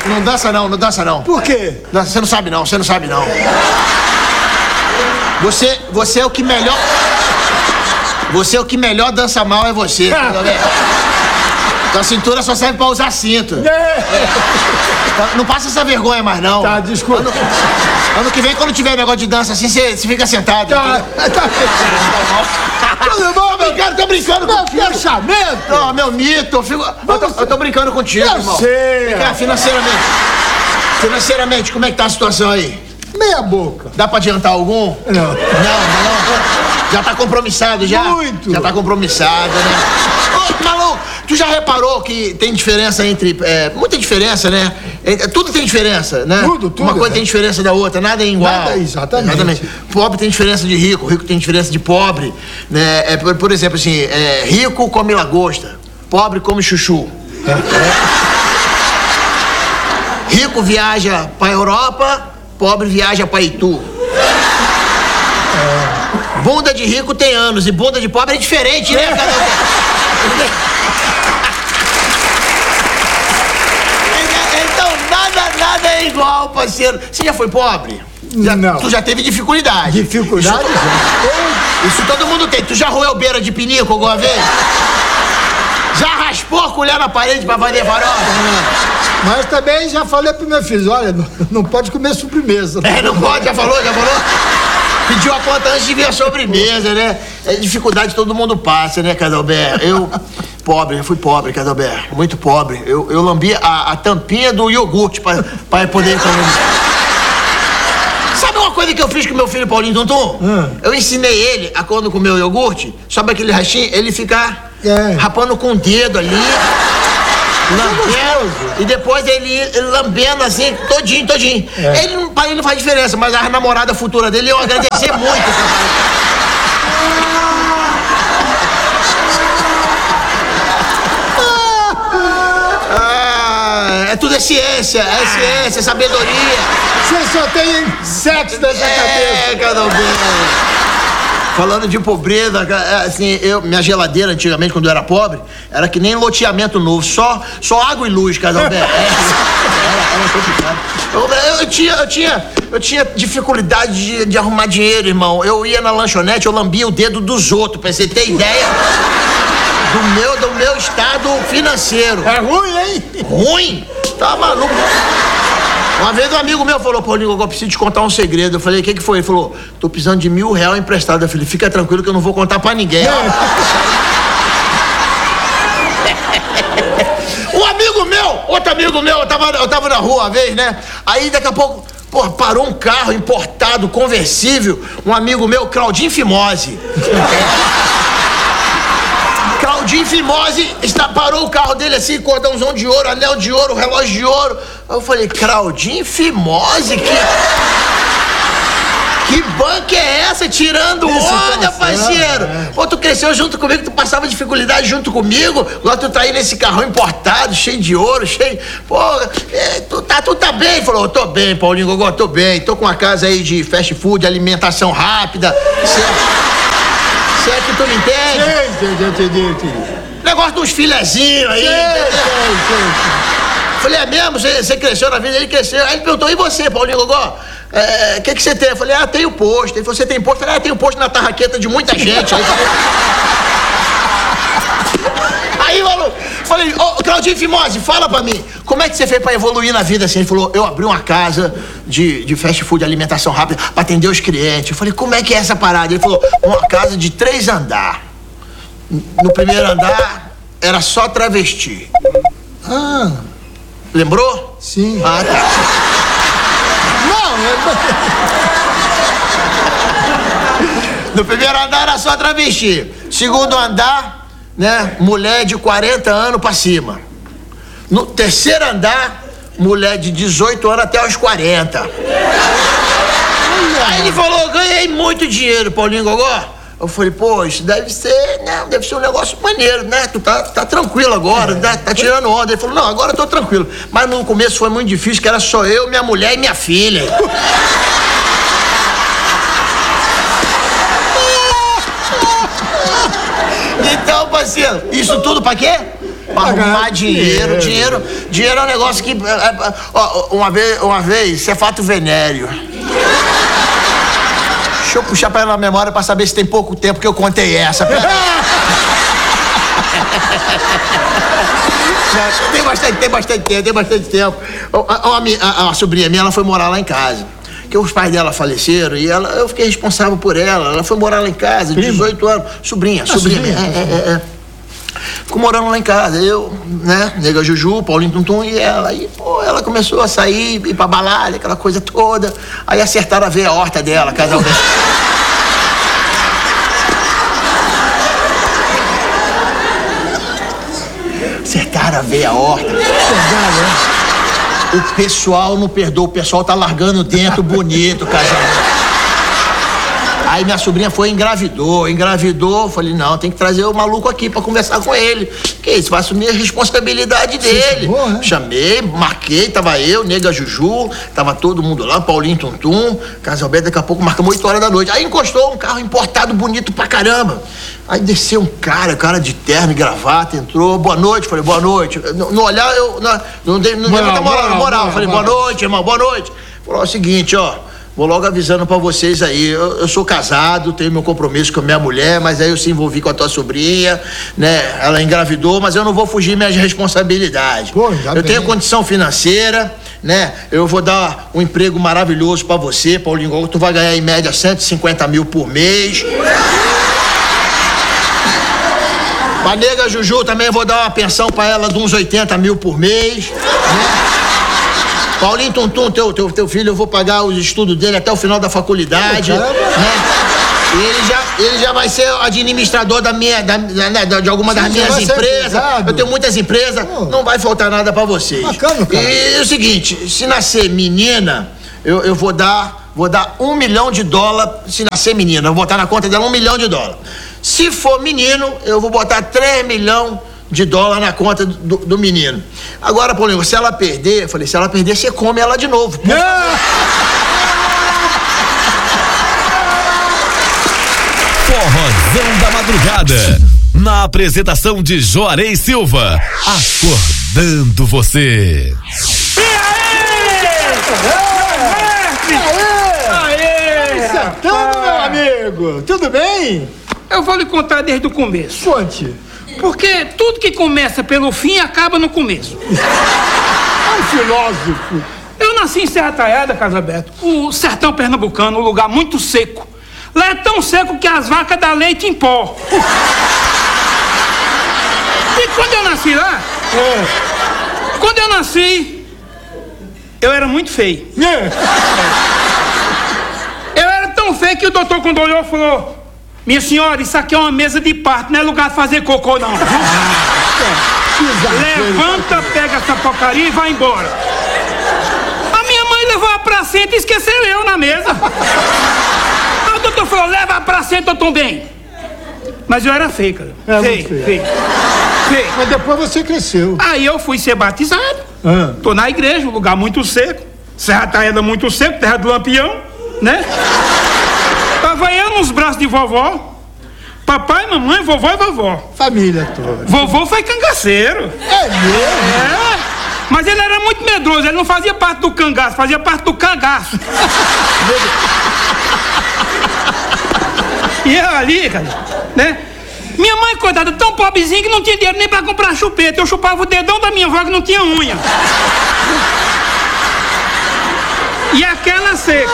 Não dança não, não dança não. Por quê? Você não sabe não, você não sabe não. Você é o que melhor... Você é o que melhor dança mal, é você. Tua cintura só serve pra usar cinto. Não passa essa vergonha mais não. Tá, desculpa. Ano que vem, quando tiver negócio de dança assim, você fica sentado. Tá. Tô brincando contigo. Fechamento? Não, meu mito, eu tô brincando contigo, irmão. Sei. Vem cá, financeiramente, como é que tá a situação aí? Meia boca. Dá pra adiantar algum? Não. Não. Já tá compromissado, já? Muito. Já tá compromissado, né? Ô, maluco, tu já reparou que tem diferença entre... muita diferença, né? Tudo tem diferença, né? Tudo. Uma coisa tem diferença da outra, nada é igual. Nada, exatamente. Pobre tem diferença de rico, rico tem diferença de pobre, né? Por exemplo, assim, rico come lagosta, pobre come chuchu. Rico viaja pra Europa, pobre viaja pra Itu. Bunda de rico tem anos e bunda de pobre é diferente, né, cara? Então, nada é igual, parceiro. Você já foi pobre? Não. Tu já teve dificuldade? Dificuldade? Isso todo mundo tem. Tu já roeu beira de pinico alguma vez? Já raspou a colher na parede pra fazer farofa? Mas também já falei pro meu filho, olha, não pode comer sobremesa. Não pode, já falou? Pediu a conta antes de vir a sobremesa, né? Dificuldade todo mundo passa, né, Cadalberto? Eu fui pobre, Cadalberto. Muito pobre. Eu lambi a tampinha do iogurte pra poder comer. Sabe uma coisa que eu fiz com meu filho Paulinho Tuntum? Eu ensinei ele a quando comer o iogurte, sabe aquele restinho? Ele ficar rapando com o dedo ali. Lambendo, e depois ele lambendo assim, todinho. Ele não faz diferença, mas a namorada futura dele, eu agradecer muito. Tudo é ciência, é sabedoria. Você só tem sexo nessa cabeça. Cadalberto. Falando de pobreza, assim, minha geladeira antigamente, quando eu era pobre, era que nem loteamento novo, só água e luz, Cadalberto. Era complicado. Eu tinha dificuldade de arrumar dinheiro, irmão. Eu ia na lanchonete, eu lambia o dedo dos outros, pra você ter ideia do meu estado financeiro. É ruim, hein? Ruim? Tá maluco? Uma vez um amigo meu falou, Paulinho, eu preciso te contar um segredo. Eu falei, o que foi? Ele falou, tô precisando de R$1.000 emprestado. Eu falei, fica tranquilo que eu não vou contar pra ninguém. Outro amigo meu, eu tava na rua uma vez, né? Aí daqui a pouco, parou um carro importado, conversível. Um amigo meu, Claudinho Fimose. Claudinho Fimose parou o carro dele assim, cordãozão de ouro, anel de ouro, relógio de ouro. Aí eu falei, Claudinho Fimose? Que banca é essa? Tirando onda, parceiro! Pô, tu cresceu junto comigo, tu passava dificuldade junto comigo, agora tu tá aí nesse carrão importado, cheio de ouro, cheio... Pô, tu tá bem? Ele falou, tô bem, Paulinho Gogó, tô bem. Tô com uma casa aí de fast food, alimentação rápida. Se é que tu me entende? Entendi. Negócio dos filezinhos aí. Falei, é mesmo? Você cresceu na vida? Ele cresceu. Aí ele perguntou, e você, Paulinho Gogó? O que você tem? Eu falei, tenho posto. Ele falou, você tem posto? Eu falei, tenho posto na tarraqueta de muita gente. Aí, falei, Claudinho Fimose, fala pra mim, como é que você fez pra evoluir na vida assim? Ele falou, eu abri uma casa de fast food, alimentação rápida, pra atender os clientes. Eu falei, como é que é essa parada? Ele falou, uma casa de 3 andares. No primeiro andar, era só travesti. Lembrou? Sim. Tá. No primeiro andar era só travesti. Segundo andar, né, mulher de 40 anos pra cima. No terceiro andar, mulher de 18 anos até os 40. Aí ele falou, ganhei muito dinheiro, Paulinho Gogó. Eu falei, pô, isso deve ser um negócio maneiro, né? Tu tá tranquilo agora, tá tirando onda. Ele falou, não, agora eu tô tranquilo. Mas no começo foi muito difícil, que era só eu, minha mulher e minha filha. Então, parceiro, isso tudo pra quê? Pra arrumar dinheiro. Dinheiro é um negócio que... Uma vez, isso é fato venéreo. Deixa eu puxar pra ela na memória pra saber se tem pouco tempo que eu contei essa. Tem bastante tempo. A sobrinha minha, ela foi morar lá em casa. Porque os pais dela faleceram e eu fiquei responsável por ela. Ela foi morar lá em casa, 18 anos. Sobrinha minha. Ficou morando lá em casa. Eu, né, Nega Juju, Paulinho Tuntum e ela. E, pô, ela começou a sair, ir pra balada, aquela coisa toda. Aí acertaram a veia aorta dela, casal dela. Acertaram a veia aorta. O pessoal não perdoa, o pessoal tá largando dentro bonito, casal. Aí minha sobrinha foi e engravidou, falei, não, tem que trazer o maluco aqui pra conversar com ele. Que isso, vai assumir a responsabilidade dele. Chamou, né? Chamei, marquei, tava eu, Nega Juju, tava todo mundo lá, Paulinho Tuntum, Casalberto, daqui a pouco marcamos 8 horas da noite. Aí encostou um carro importado bonito pra caramba. Aí desceu um cara de terno e gravata, entrou, boa noite, falei, boa noite. No olhar, eu não dei muita moral. Falei, boa noite, irmão, boa noite. Falou o seguinte, ó, vou logo avisando pra vocês aí, eu sou casado, tenho meu compromisso com a minha mulher, mas aí eu se envolvi com a tua sobrinha, né, ela engravidou, mas eu não vou fugir minhas responsabilidades. Pô, eu tenho condição financeira, né, eu vou dar um emprego maravilhoso pra você, Paulinho, tu vai ganhar em média 150 mil por mês. A Nega Juju também vou dar uma pensão pra ela de uns 80 mil por mês, né? Paulinho Tuntum, teu filho, eu vou pagar os estudos dele até o final da faculdade, né? Ele já vai ser administrador de alguma das minhas empresas. Eu tenho muitas empresas, não vai faltar nada pra vocês. Bacana, cara. E é o seguinte, se nascer menina, eu vou dar $1 milhão, se nascer menina, eu vou botar na conta dela $1 milhão. Se for menino, eu vou botar $3 milhões na conta do menino. Agora, Paulinho, se ela perder, eu falei, se ela perder, você come ela de novo. Forrozão da Madrugada. Na apresentação de Juarez Silva. Acordando você. Sertão, meu amigo, tudo bem? Eu vou lhe contar desde o começo. Conte. Porque tudo que começa pelo fim acaba no começo. É um filósofo. Eu nasci em Serra Talhada, Casalberto, o sertão pernambucano, um lugar muito seco. Lá é tão seco que as vacas dão leite em pó. E quando eu nasci lá, eu era muito feio. Eu era tão feio que o doutor, quando olhou, falou: minha senhora, isso aqui é uma mesa de parto, não é lugar de fazer cocô, não. Levanta, pega essa porcaria e vai embora. A minha mãe levou a placenta e esqueceu eu na mesa. Aí o doutor falou: leva a placenta, eu também. Mas eu era feio, cara. Feio. Mas depois você cresceu. Aí eu fui ser batizado. Tô na igreja, um lugar muito seco. Serra Talhada muito seco, terra do Lampião, né? Tava eu nos braços de vovó, papai, mamãe, vovó e vovó. Família toda. Vovô foi cangaceiro. É mesmo? É, mas ele era muito medroso, ele não fazia parte do cangaço, fazia parte do cagaço. E eu ali, cara, né? Minha mãe, coitada, tão pobrezinha que não tinha dinheiro nem pra comprar chupeta. Eu chupava o dedão da minha avó que não tinha unha. E aquela seca.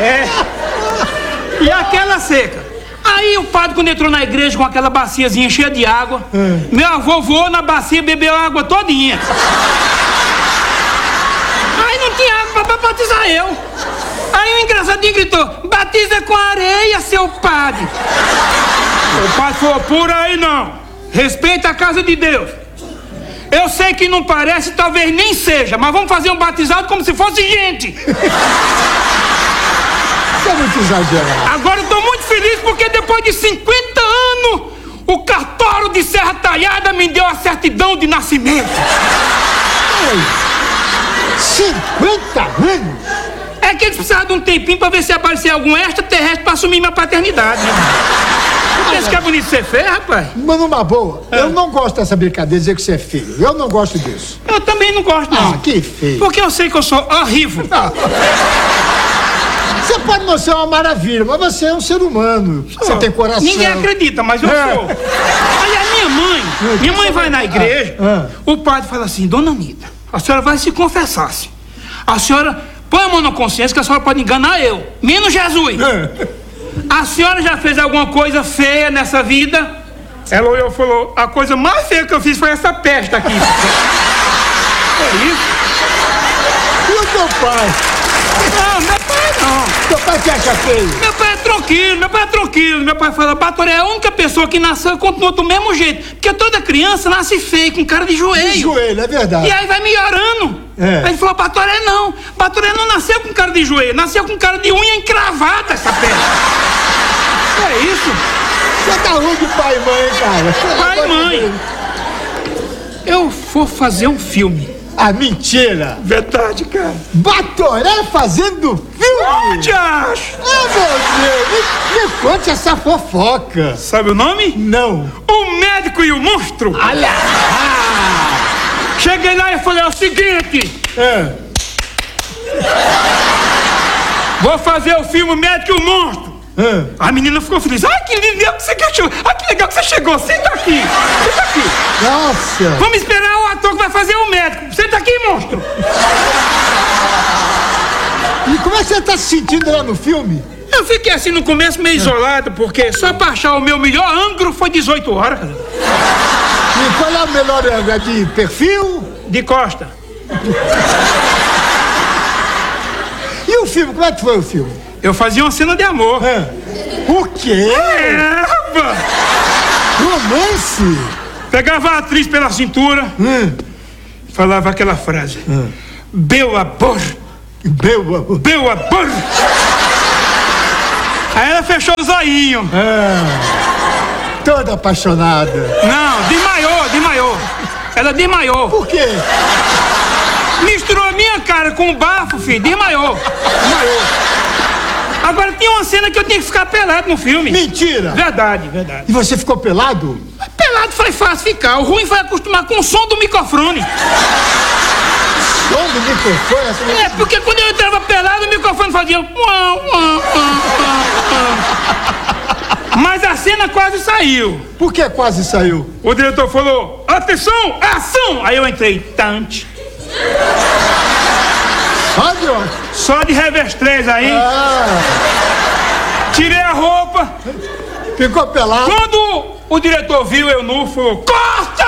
E aquela seca. Aí o padre, quando entrou na igreja com aquela baciazinha cheia de água, meu avô voou na bacia e bebeu a água todinha. Aí não tinha água pra batizar eu. Aí o engraçadinho gritou: batiza com areia, seu padre. O padre falou: por aí não. Respeita a casa de Deus. Eu sei que não parece, talvez nem seja, mas vamos fazer um batizado como se fosse gente. Isso é muito exagerado. Agora eu tô muito feliz porque depois de 50 anos, o cartório de Serra Talhada me deu a certidão de nascimento. 50 anos? É que eles precisavam de um tempinho pra ver se aparecia algum extraterrestre pra assumir minha paternidade. Você pensa que é bonito ser feio, rapaz? Mas numa boa, eu não gosto dessa brincadeira de dizer que você é feio. Eu não gosto disso. Eu também não gosto, não. Ah, que feio. Porque eu sei que eu sou horrível. Você pode não ser uma maravilha, mas você é um ser humano. Você tem coração. Ninguém acredita, mas eu sou. Aí a minha mãe vai na igreja, o padre fala assim: Dona Anita, a senhora vai se confessar-se. A senhora põe a mão na consciência que a senhora pode enganar eu, menos Jesus. A senhora já fez alguma coisa feia nessa vida? Ela olhou e falou: a coisa mais feia que eu fiz foi essa peste aqui. É isso? E o teu pai? Não, meu pai não. Teu pai te acha feio? Meu pai é tranquilo. Meu pai fala: Batoré é a única pessoa que nasceu e continua do mesmo jeito. Porque toda criança nasce feio, com cara de joelho. De joelho, é verdade. E aí vai melhorando. Aí ele falou: Batoré não nasceu com cara de joelho, nasceu com cara de unha encravada, essa pedra. É isso. Você tá ruim de pai e mãe, cara. Pai e mãe. Eu vou fazer um filme. Ah, mentira. Verdade, cara. Batoré fazendo filme. Onde acha? Ah, meu Deus. Me conte essa fofoca. Sabe o nome? Não. O Médico e o Monstro. Olha. Cheguei lá e falei: é o seguinte. Vou fazer o filme Médico e o Monstro. A menina ficou feliz. Ai, que lindo que você chegou. Ai, que legal que você chegou. Senta aqui. Nossa. Vamos esperar o ator que vai fazer o médico. Senta aqui, monstro. E como é que você tá se sentindo lá no filme? Eu fiquei assim no começo meio isolado, porque só pra achar o meu melhor ângulo foi 18 horas. E qual é o melhor ângulo? É de perfil? De costa. E o filme? Como é que foi o filme? Eu fazia uma cena de amor. O quê? Rapaz. Romance? Pegava a atriz pela cintura, falava aquela frase: Meu amor. Meu amor. Aí ela fechou o zoinho. Toda apaixonada. Não, desmaiou. Ela desmaiou. Por quê? Misturou a minha cara com o bafo, filho. Desmaiou. Agora tinha uma cena que eu tinha que ficar pelado no filme. Mentira. Verdade. E você ficou pelado? Pelado foi fácil ficar. O ruim foi acostumar com o som do microfone. Som do microfone? É, porque quando eu entrava pelado, o microfone fazia... Mas a cena quase saiu. Por que quase saiu? O diretor falou: atenção, ação! Aí eu entrei. Tante. Só de revés 3 aí. Tirei a roupa. Ficou pelado. Quando o diretor viu eu nu, falou: corta!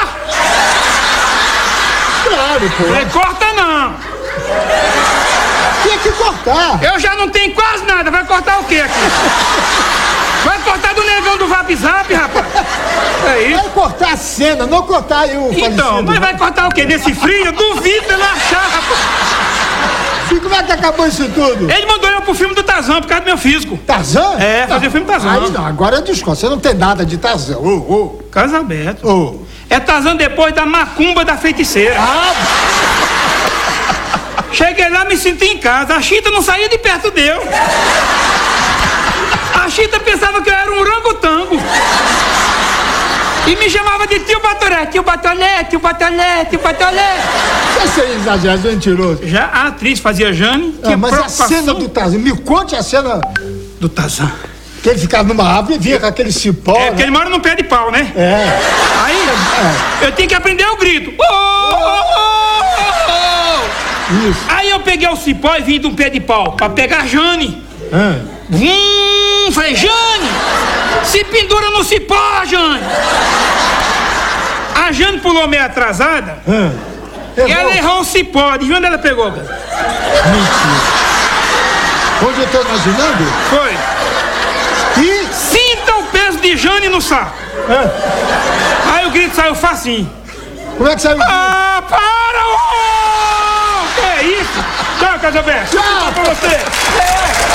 Claro, pô. Falei: corta não. Tinha que cortar. Eu já não tenho quase nada. Vai cortar o quê aqui? Vai cortar do negão do Vap Zap, rapaz. É isso. Vai cortar a cena, não cortar aí o Então, falecido. mas vai cortar o quê? Nesse frio? Eu duvido ele achar, rapaz. E como é que acabou isso tudo? Ele mandou eu pro filme do Tarzan por causa do meu físico. Tarzan? É, fazer filme Tarzan. Aí não, agora eu discordo. Você não tem nada de Tarzan. Casa aberta. É Tarzan depois da macumba da feiticeira. Cheguei lá, me senti em casa. A Chita não saía de perto dele. A Chita pensava que eu era um orangotango. E me chamava de tio Batoré, tio Batolé, tio Batolé, tio Batolé. Você é exagerado, mentiroso. Já a atriz fazia Jane. Mas a cena do Tarzan, me conte a cena do Tarzan. Que ele ficava numa árvore e vinha com aquele cipó. É, porque ele mora num pé de pau, né? Aí, eu tinha que aprender o grito. Isso. Aí eu peguei o cipó e vim de um pé de pau pra pegar a Jane. Falei: Jane, se pendura no cipó, Jane. A Jane pulou meio atrasada. E ela errou o cipó. Adivinha onde ela pegou, cara? Mentira. Onde eu tô imaginando? Foi. E? Sinta o peso de Jane no saco. Aí o grito saiu facinho. Como é que saiu o grito? Para! Que é isso? Tchau, Casa Aberta. Tchau pra você.